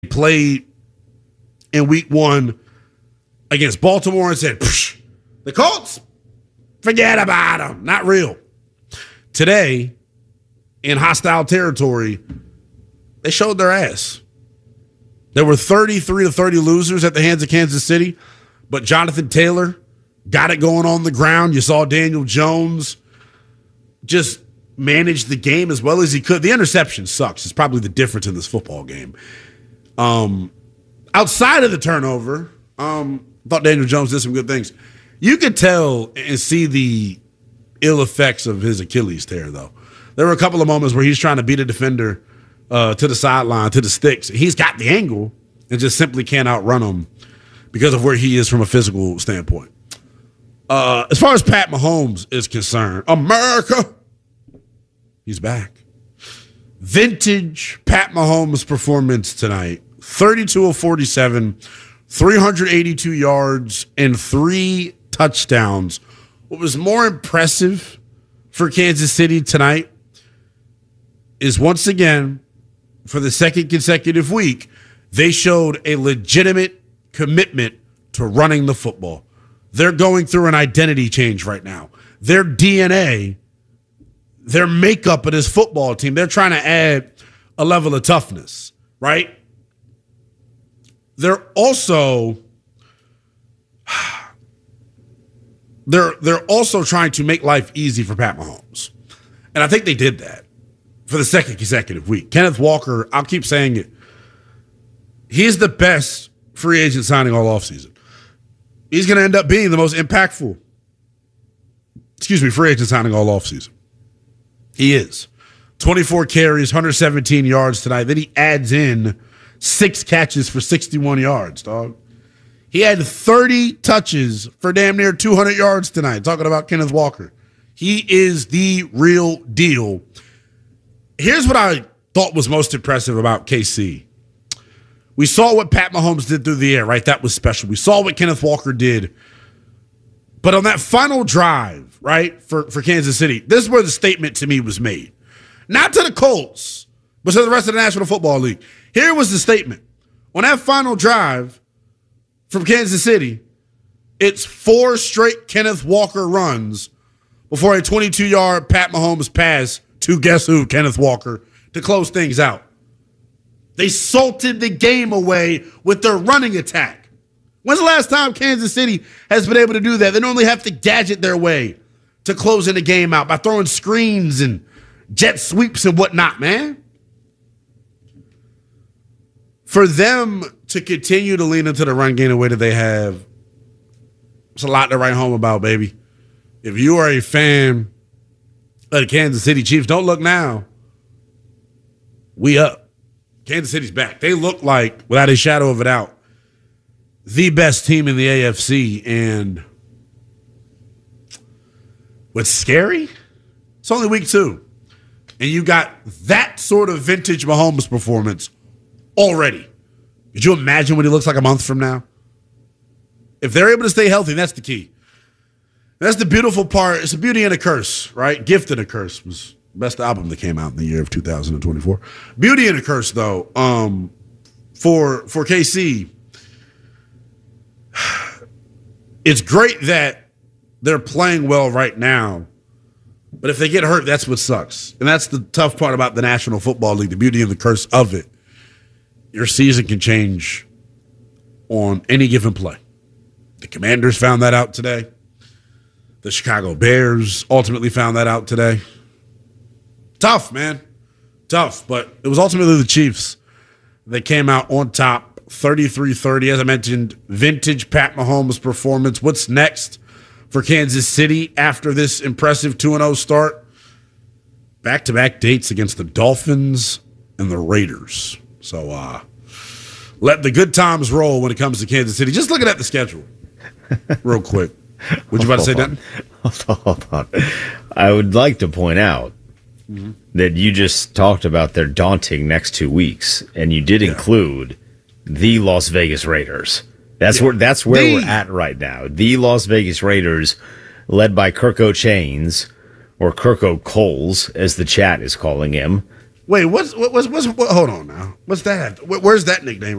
played in week 1 against Baltimore and said, the Colts, forget about them. Not real. Today, in hostile territory, they showed their ass. There were 33-30 losers at the hands of Kansas City, but Jonathan Taylor got it going on the ground. You saw Daniel Jones just manage the game as well as he could. The interception sucks. It's probably the difference in this football game. Outside of the turnover, thought Daniel Jones did some good things. You could tell and see the ill effects of his Achilles tear, though. There were a couple of moments where he's trying to beat a defender to the sideline, to the sticks. He's got the angle and just simply can't outrun him because of where he is from a physical standpoint. As far as Pat Mahomes is concerned, America, he's back. Vintage Pat Mahomes performance tonight. 32 of 47, 382 yards, and 3 touchdowns. What was more impressive for Kansas City tonight is, once again, for the second consecutive week, they showed a legitimate commitment to running the football. They're going through an identity change right now. Their DNA, their makeup of this football team, they're trying to add a level of toughness, right? They're also trying to make life easy for Pat Mahomes. And I think they did that for the second consecutive week. Kenneth Walker, I'll keep saying it, he's the best free agent signing all offseason. He's going to end up being the most impactful, free agent signing all offseason. He is. 24 carries, 117 yards tonight. Then he adds in 6 catches for 61 yards, dog. He had 30 touches for damn near 200 yards tonight, talking about Kenneth Walker. He is the real deal. Here's what I thought was most impressive about KC. We saw what Pat Mahomes did through the air, right? That was special. We saw what Kenneth Walker did. But on that final drive, right, for Kansas City, this is where the statement to me was made. Not to the Colts, but to the rest of the National Football League. Here was the statement. On that final drive from Kansas City, it's 4 straight Kenneth Walker runs before a 22-yard Pat Mahomes pass to guess who, Kenneth Walker, to close things out. They salted the game away with their running attack. When's the last time Kansas City has been able to do that? They normally have to gadget their way to closing the game out by throwing screens and jet sweeps and whatnot, man. For them to continue to lean into the run game the way that they have, it's a lot to write home about, baby. If you are a fan of the Kansas City Chiefs, don't look now. We up. Kansas City's back. They look like, without a shadow of a doubt, the best team in the AFC. And what's scary? It's only week 2. And you got that sort of vintage Mahomes performance already. Could you imagine what he looks like a month from now? If they're able to stay healthy, that's the key. That's the beautiful part. It's a beauty and a curse, right? Gift and a Curse was the best album that came out in the year of 2024. Beauty and a curse, though, for KC, it's great that they're playing well right now, but if they get hurt, that's what sucks. And that's the tough part about the National Football League, the beauty and the curse of it. Your season can change on any given play. The Commanders found that out today. The Chicago Bears ultimately found that out today. Tough, man. Tough. But it was ultimately the Chiefs that came out on top, 33-30. As I mentioned, vintage Pat Mahomes performance. What's next for Kansas City after this impressive 2-0 start? Back-to-back dates against the Dolphins and the Raiders. So let the good times roll when it comes to Kansas City. Just looking at the schedule real quick. Would you about to say that? Hold on. I would like to point out that you just talked about their daunting next 2 weeks, and you did include the Las Vegas Raiders. That's where we're at right now. The Las Vegas Raiders, led by Kirko Chains, or Kirko Coles, as the chat is calling him. Wait, what's hold on now. What's that? Where's that nickname